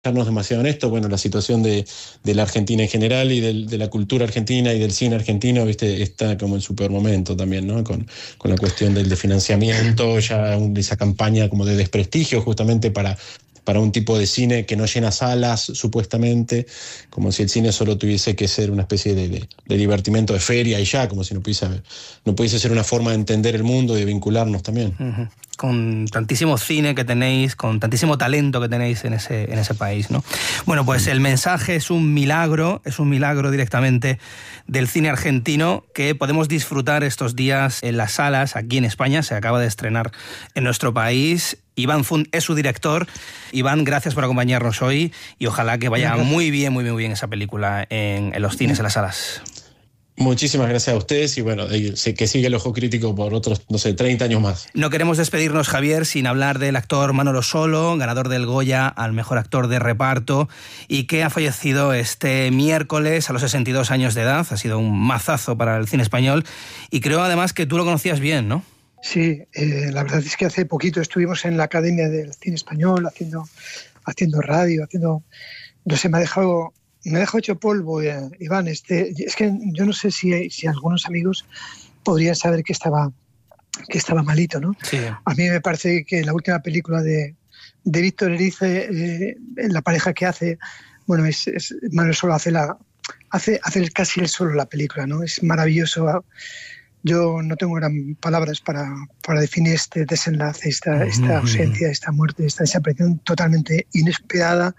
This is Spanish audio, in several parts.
demasiado en esto. Bueno, la situación de la Argentina en general y de la cultura argentina y del cine argentino, ¿viste? Está como en su peor momento también, ¿no? Con la cuestión del financiamiento, ya esa campaña como de desprestigio justamente para un tipo de cine que no llena salas, supuestamente, como si el cine solo tuviese que ser una especie de divertimento de feria y ya, como si no pudiese ser una forma de entender el mundo y de vincularnos también. Uh-huh. Con tantísimo cine que tenéis, con tantísimo talento que tenéis en ese país, ¿no? Bueno, pues el mensaje es un milagro directamente del cine argentino que podemos disfrutar estos días en las salas aquí en España. Se acaba de estrenar en nuestro país. Iván Fund es su director. Iván, gracias por acompañarnos hoy y ojalá que vaya muy bien esa película en los cines, en las salas. Muchísimas gracias a ustedes y bueno, que siga El Ojo Crítico por otros, 30 años más. No queremos despedirnos, Javier, sin hablar del actor Manolo Solo, ganador del Goya al mejor actor de reparto y que ha fallecido este miércoles a los 62 años de edad. Ha sido un mazazo para el cine español y creo además que tú lo conocías bien, ¿no? Sí, la verdad es que hace poquito estuvimos en la Academia del Cine Español haciendo radio, no sé, me ha dejado hecho polvo, Iván. Es que yo no sé si algunos amigos podrían saber que estaba malito, ¿no? Sí. A mí me parece que la última película de Víctor Erice, la pareja que hace, bueno, Manuel Solo hace casi él solo la película, ¿no? Es maravilloso. Yo no tengo gran palabras para definir este desenlace, esta ausencia, esta muerte, esta desaparición totalmente inesperada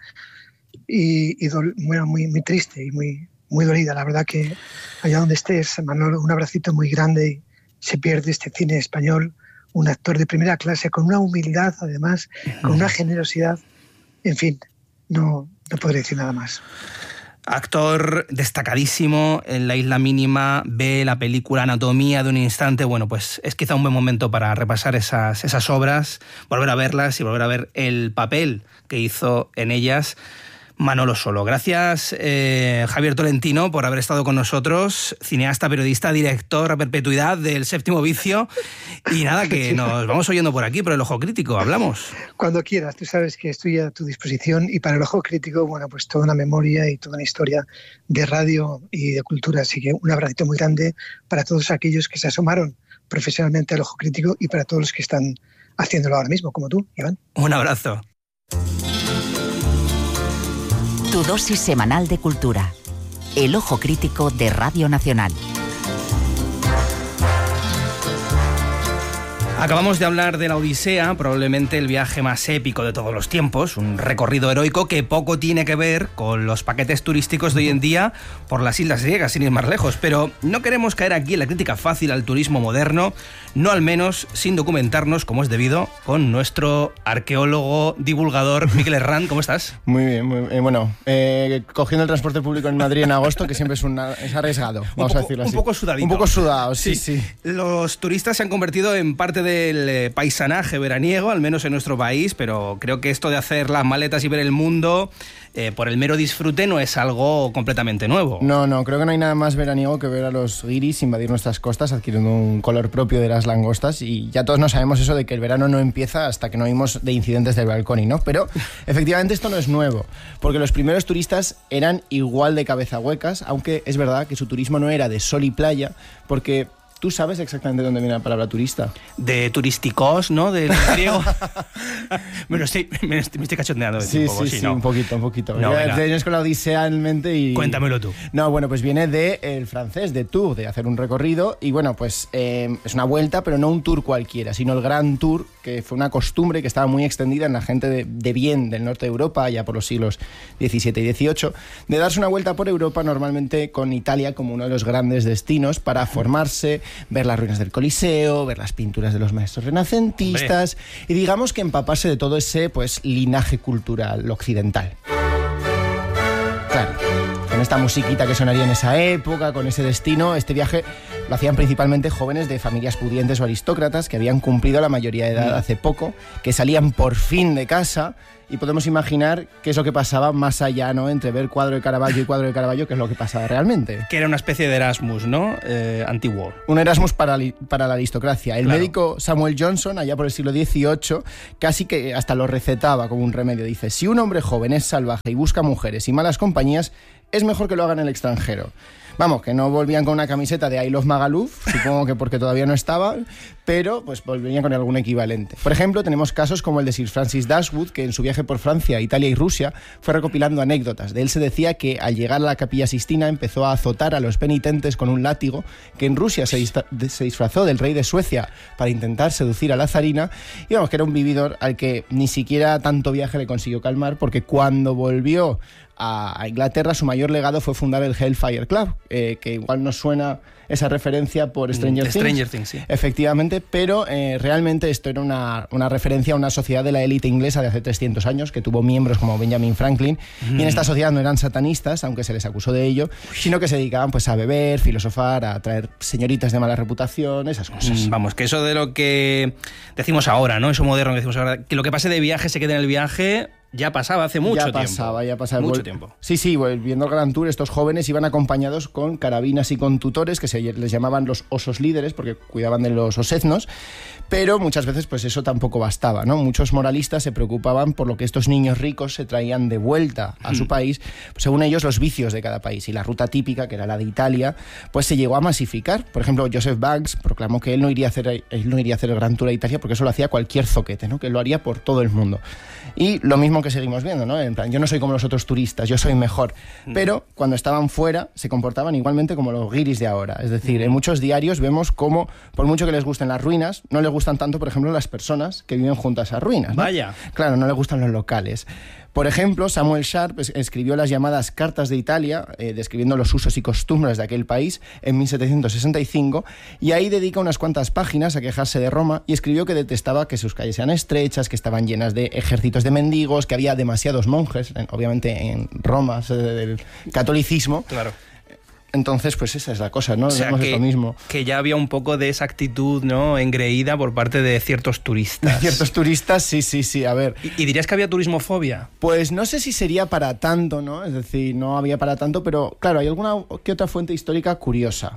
y bueno, muy triste y muy dolida. La verdad que allá donde estés, Manolo, un abracito muy grande y se pierde este cine español, un actor de primera clase, con una humildad además, con una generosidad, en fin, no podré decir nada más. Actor destacadísimo en La Isla Mínima, ve la película Anatomía de un instante. Bueno, pues es quizá un buen momento para repasar esas obras, volver a verlas y volver a ver el papel que hizo en ellas Manolo Solo. Gracias, Javier Tolentino, por haber estado con nosotros, cineasta, periodista, director a perpetuidad del Séptimo Vicio. Y nada, que nos vamos oyendo por aquí, por El Ojo Crítico. Hablamos. Cuando quieras, tú sabes que estoy a tu disposición. Y para El Ojo Crítico, bueno, pues toda una memoria y toda una historia de radio y de cultura. Así que un abracito muy grande para todos aquellos que se asomaron profesionalmente al Ojo Crítico y para todos los que están haciéndolo ahora mismo, como tú, Iván. Un abrazo. Tu dosis semanal de cultura. El Ojo Crítico de Radio Nacional. Acabamos de hablar de la Odisea, probablemente el viaje más épico de todos los tiempos, un recorrido heroico que poco tiene que ver con los paquetes turísticos de hoy en día por las islas griegas, sin ir más lejos. Pero no queremos caer aquí en la crítica fácil al turismo moderno, no al menos sin documentarnos, como es debido, con nuestro arqueólogo, divulgador, Miquel Herrán. ¿Cómo estás? Muy bien, bueno, cogiendo el transporte público en Madrid en agosto, que siempre es arriesgado, vamos a decirlo así. Un poco sudadito. Un poco sudado, sí. Los turistas se han convertido en parte del paisanaje veraniego, al menos en nuestro país, pero creo que esto de hacer las maletas y ver el mundo por el mero disfrute no es algo completamente nuevo. No, creo que no hay nada más veraniego que ver a los guiris invadir nuestras costas adquiriendo un color propio de las langostas, y ya todos nos sabemos eso de que el verano no empieza hasta que no oímos de incidentes del balcón, ¿no? Pero efectivamente esto no es nuevo, porque los primeros turistas eran igual de cabeza huecas, aunque es verdad que su turismo no era de sol y playa, porque... ¿Tú sabes exactamente dónde viene la palabra turista? De turísticos, ¿no? Del griego. Bueno, sí, me estoy cachondeando. Sí, un poquito. No, tienes con la Odisea en mente y... Cuéntamelo tú. No, bueno, pues viene del francés, de tour, de hacer un recorrido. Y bueno, pues es una vuelta, pero no un tour cualquiera, sino el Gran Tour, que fue una costumbre que estaba muy extendida en la gente de bien del norte de Europa, ya por los siglos XVII y XVIII, de darse una vuelta por Europa, normalmente con Italia como uno de los grandes destinos para formarse, ver las ruinas del Coliseo, ver las pinturas de los maestros renacentistas. ¡Hombre! Y digamos que empaparse de todo ese linaje cultural occidental. Claro, con esta musiquita que sonaría en esa época, con ese destino, este viaje lo hacían principalmente jóvenes de familias pudientes o aristócratas que habían cumplido la mayoría de edad hace poco, que salían por fin de casa y podemos imaginar qué es lo que pasaba más allá, ¿no? Entre ver cuadro de Caravaggio y cuadro de Caravaggio, qué es lo que pasaba realmente. Que era una especie de Erasmus, ¿no? Antiguo. Un Erasmus para la aristocracia. El claro. médico Samuel Johnson, allá por el siglo XVIII, casi que hasta lo recetaba como un remedio. Dice, si un hombre joven es salvaje y busca mujeres y malas compañías, es mejor que lo haga en el extranjero. Vamos, que no volvían con una camiseta de I Love Magaluf, supongo que porque todavía no estaba, pero pues volverían con algún equivalente. Por ejemplo, tenemos casos como el de Sir Francis Dashwood, que en su viaje por Francia, Italia y Rusia fue recopilando anécdotas. De él se decía que al llegar a la Capilla Sistina empezó a azotar a los penitentes con un látigo, que en Rusia se disfrazó del rey de Suecia para intentar seducir a la zarina, y vamos, que era un vividor al que ni siquiera tanto viaje le consiguió calmar, porque cuando volvió a Inglaterra, su mayor legado fue fundar el Hellfire Club, que igual nos suena esa referencia por Stranger Things, sí. Efectivamente, pero realmente esto era una referencia a una sociedad de la élite inglesa de hace 300 años, que tuvo miembros como Benjamin Franklin, y en esta sociedad no eran satanistas, aunque se les acusó de ello, sino que se dedicaban pues a beber, filosofar, a traer señoritas de mala reputación, esas cosas. Vamos, que eso de lo que decimos ahora, ¿no? Eso moderno que decimos ahora, que lo que pase de viaje se quede en el viaje, ya pasaba hace mucho tiempo. Ya pasaba. Mucho tiempo. Sí, volviendo al Gran Tour, estos jóvenes iban acompañados con carabinas y con tutores, que les llamaban los osos líderes, porque cuidaban de los oseznos, pero muchas veces pues eso tampoco bastaba, ¿no? Muchos moralistas se preocupaban por lo que estos niños ricos se traían de vuelta a su país, pues, según ellos los vicios de cada país, y la ruta típica, que era la de Italia, pues se llegó a masificar. Por ejemplo, Joseph Banks proclamó que él no iría a hacer el Gran Tour a Italia porque eso lo hacía cualquier zoquete, ¿no? Que él lo haría por todo el mundo. Y lo mismo que seguimos viendo, ¿no? En plan, yo no soy como los otros turistas, yo soy mejor. Pero cuando estaban fuera, se comportaban igualmente como los guiris de ahora. Es decir, en muchos diarios vemos cómo, por mucho que les gusten las ruinas, no les gustan tanto, por ejemplo, las personas que viven junto a esas ruinas, ¿no? Vaya. Claro, no les gustan los locales. Por ejemplo, Samuel Sharp escribió las llamadas Cartas de Italia, describiendo los usos y costumbres de aquel país en 1765, y ahí dedica unas cuantas páginas a quejarse de Roma, y escribió que detestaba que sus calles sean estrechas, que estaban llenas de ejércitos de mendigos, que había demasiados monjes, obviamente en Roma, sede del catolicismo. Claro. Entonces, pues esa es la cosa, ¿no? O sea, vemos esto mismo. que ya había un poco de esa actitud, ¿no?, engreída por parte de ciertos turistas. Ciertos turistas, sí, a ver. ¿Y dirías que había turismofobia? Pues no sé si sería para tanto, ¿no? Es decir, no había para tanto, pero claro, hay alguna que otra fuente histórica curiosa.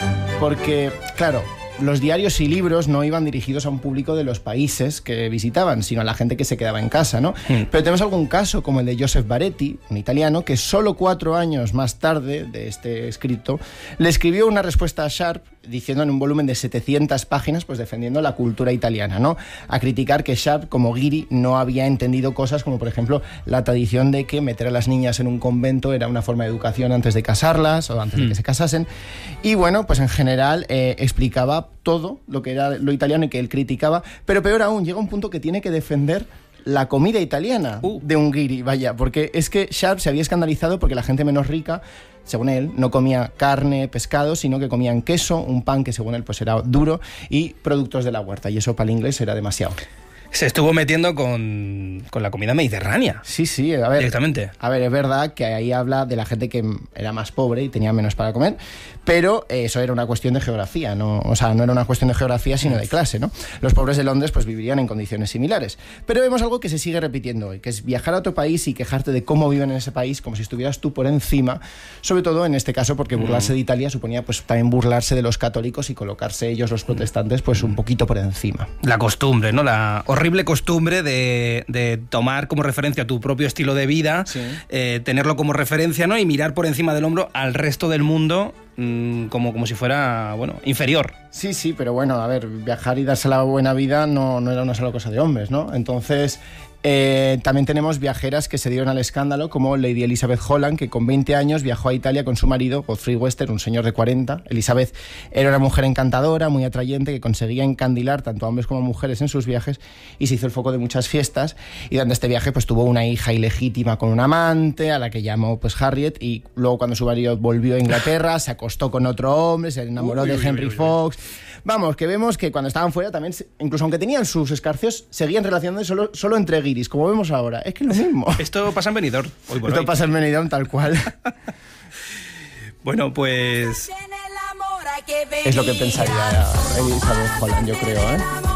Porque, claro, los diarios y libros no iban dirigidos a un público de los países que visitaban, sino a la gente que se quedaba en casa, ¿no? Pero tenemos algún caso, como el de Joseph Baretti, un italiano, que solo 4 años más tarde de este escrito, le escribió una respuesta a Sharp, diciendo en un volumen de 700 páginas, pues defendiendo la cultura italiana, ¿no? A criticar que Sharp, como guiri, no había entendido cosas como, por ejemplo, la tradición de que meter a las niñas en un convento era una forma de educación antes de casarlas o antes de que se casasen. Y bueno, pues en general explicaba todo lo que era lo italiano y que él criticaba, pero peor aún, llega un punto que tiene que defender la comida italiana de un guiri, vaya, porque es que Sharp se había escandalizado porque la gente menos rica, según él, no comía carne, pescado, sino que comían queso, un pan que según él pues era duro, y productos de la huerta, y eso para el inglés era demasiado. Se estuvo metiendo con la comida mediterránea. Sí, a ver. Directamente. A ver, es verdad que ahí habla de la gente que era más pobre y tenía menos para comer, pero eso era una cuestión de geografía, ¿no? O sea, no era una cuestión de geografía, sino de clase, ¿no? Los pobres de Londres pues vivirían en condiciones similares. Pero vemos algo que se sigue repitiendo hoy, que es viajar a otro país y quejarte de cómo viven en ese país como si estuvieras tú por encima, sobre todo en este caso porque burlarse de Italia suponía pues también burlarse de los católicos y colocarse ellos, los protestantes, pues un poquito por encima. La costumbre, ¿no? La horrible costumbre de tomar como referencia tu propio estilo de vida, sí. Tenerlo como referencia, ¿no? Y mirar por encima del hombro al resto del mundo como si fuera, bueno, inferior. Sí, pero bueno, a ver, viajar y darse la buena vida no era una sola cosa de hombres, ¿no? Entonces, también tenemos viajeras que se dieron al escándalo, como Lady Elizabeth Holland, que con 20 años viajó a Italia con su marido, Godfrey Wester, un señor de 40. Elizabeth era una mujer encantadora, muy atrayente, que conseguía encandilar tanto a hombres como a mujeres en sus viajes, y se hizo el foco de muchas fiestas, y durante este viaje pues tuvo una hija ilegítima con un amante, a la que llamó pues Harriet, y luego cuando su marido volvió a Inglaterra, se acostó con otro hombre, se enamoró de Henry Fox. Vamos, que vemos que cuando estaban fuera también, incluso aunque tenían sus escarcios, seguían relacionándose solo entre guiris, como vemos ahora. Es que es lo mismo. Esto pasa en Benidorm. Esto pasa en Benidorm tal cual. Bueno, pues es lo que pensaría Elizabeth Holland, yo creo, ¿eh?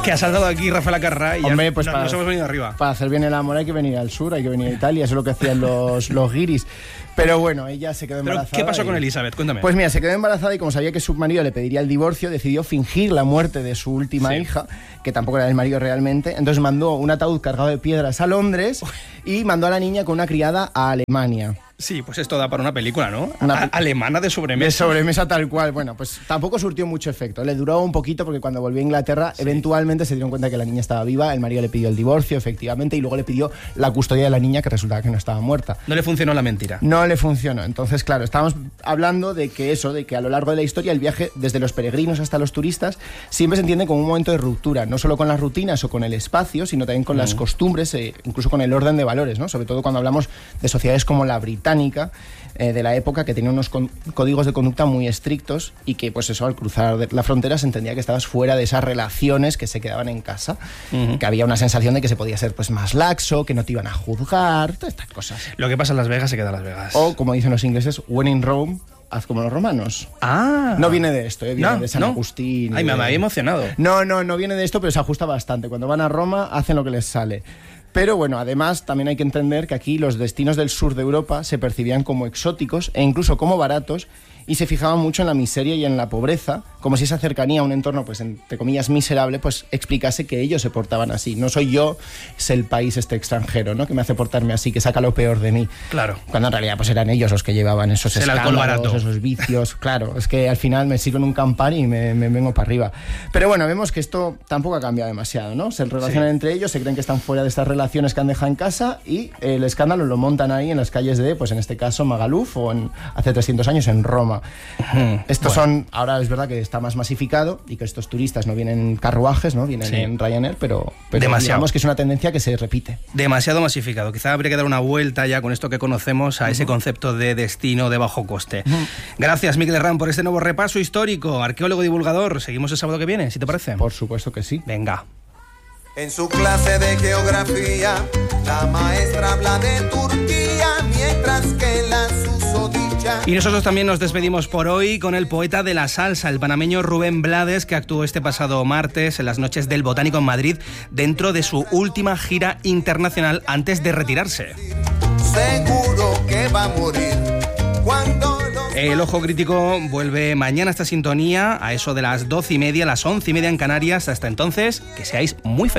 Que ha saltado aquí Rafael Acarrá y Hombre, ya pues nos hemos venido arriba. Para hacer bien el amor hay que venir al sur, hay que venir a Italia, eso es lo que hacían los guiris. Pero bueno, ella se quedó embarazada. ¿Pero qué pasó con Elizabeth? Cuéntame. Pues mira, se quedó embarazada y como sabía que su marido le pediría el divorcio, decidió fingir la muerte de su última hija, que tampoco era del marido realmente. Entonces mandó un ataúd cargado de piedras a Londres y mandó a la niña con una criada a Alemania. Sí, pues esto da para una película, ¿no? Una Alemana de sobremesa. De sobremesa tal cual. Bueno, pues tampoco surtió mucho efecto. Le duró un poquito porque cuando volvió a Inglaterra, eventualmente se dieron cuenta que la niña estaba viva, el marido le pidió el divorcio, efectivamente, y luego le pidió la custodia de la niña, que resultaba que no estaba muerta. No le funcionó la mentira. No le funcionó. Entonces, claro, estábamos hablando de que a lo largo de la historia el viaje, desde los peregrinos hasta los turistas, siempre se entiende como un momento de ruptura, no solo con las rutinas o con el espacio, sino también con las costumbres, incluso con el orden de valores, ¿no? Sobre todo cuando hablamos de sociedades como la británica, de la época, que tenía unos códigos de conducta muy estrictos y que, pues eso, al cruzar la frontera se entendía que estabas fuera de esas relaciones que se quedaban en casa, que había una sensación de que se podía ser pues más laxo, que no te iban a juzgar, todas estas cosas. Lo que pasa en Las Vegas se queda en Las Vegas. O, como dicen los ingleses, when in Rome, haz como los romanos. Ah. No viene de esto, viene de San Agustín. Ay, me había emocionado. No viene de esto, pero se ajusta bastante. Cuando van a Roma, hacen lo que les sale. Pero bueno, además también hay que entender que aquí los destinos del sur de Europa se percibían como exóticos e incluso como baratos, y se fijaban mucho en la miseria y en la pobreza, como si esa cercanía a un entorno, pues entre comillas, miserable, pues explicase que ellos se portaban así. No soy yo, es el país este extranjero, ¿no?, que me hace portarme así, que saca lo peor de mí. Claro. Cuando en realidad pues eran ellos los que llevaban esos escándalos, esos vicios. Claro, es que al final me sirven un Campari y me vengo para arriba. Pero bueno, vemos que esto tampoco ha cambiado demasiado, ¿no? Se relacionan entre ellos, se creen que están fuera de estas relaciones que han dejado en casa, y el escándalo lo montan ahí en las calles de, pues en este caso, Magaluf, o hace 300 años en Roma. Estos son, ahora es verdad que está más masificado y que estos turistas no vienen en carruajes, ¿no? Vienen en Ryanair, pero digamos que es una tendencia que se repite. Demasiado masificado. Quizá habría que dar una vuelta ya con esto que conocemos a ese concepto de destino de bajo coste. Gracias, Miquel Herrán, por este nuevo repaso histórico. Arqueólogo divulgador, seguimos el sábado que viene, si te parece. Por supuesto que sí. Venga. En su clase de geografía, la maestra habla de Turquía, mientras que la susodicha... Y nosotros también nos despedimos por hoy con el poeta de la salsa, el panameño Rubén Blades, que actuó este pasado martes en las Noches del Botánico en Madrid, dentro de su última gira internacional antes de retirarse. Seguro que va a morir cuando... El Ojo Crítico vuelve mañana a esta sintonía, a eso de las 12:30, las 11:30 en Canarias. Hasta entonces, que seáis muy felices.